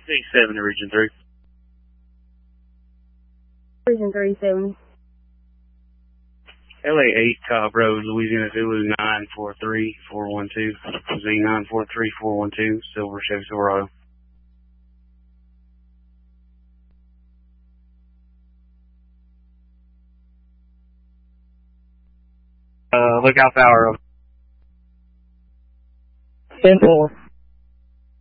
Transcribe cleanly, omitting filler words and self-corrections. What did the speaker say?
C7 to Region 3. Region 37. LA8 Cobb Road, Louisiana Zulu 943412. Z943412, Silver Chevy Silverado. Lookout Tower. 10-4.